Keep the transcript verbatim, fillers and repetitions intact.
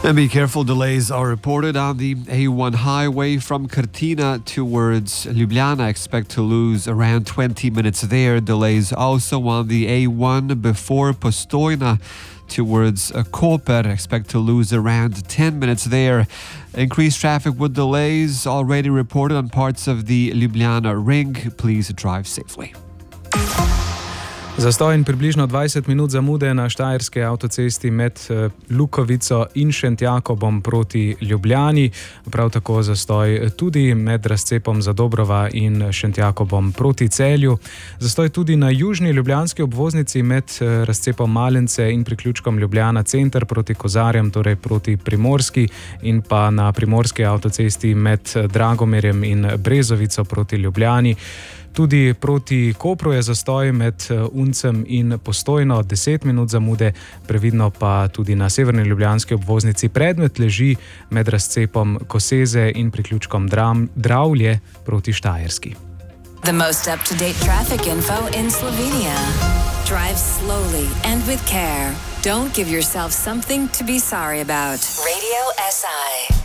And be careful, delays are reported on the A one highway from Cortina towards Ljubljana. Expect to lose around twenty minutes there. Delays also on the A one before Postojna towards Koper. Expect to lose around ten minutes there. Increased traffic with delays already reported on parts of the Ljubljana ring. Please drive safely. Zastoj in približno dvajset minut zamude na štajerski avtocesti med Lukovico in Šentjakobom proti Ljubljani. Prav tako zastoj tudi med razcepom Zadobrova in Šentjakobom proti Celju. Zastoj tudi na južni ljubljanski obvoznici med razcepom Malence in priključkom Ljubljana center proti Kozarjem, torej proti Primorski, in pa na primorski avtocesti med Dragomerjem in Brezovico proti Ljubljani. Tudi proti Kopru je zastoj med Uncem in Postojno deset minut zamude, previdno pa tudi na severni ljubljanski obvoznici predmet leži med razcepom Koseze in priključkom Dravlje proti Štajerski. The most up-to-date traffic info in Slovenia. Drive slowly and with care. Don't give yourself something to be sorry about. Radio S I.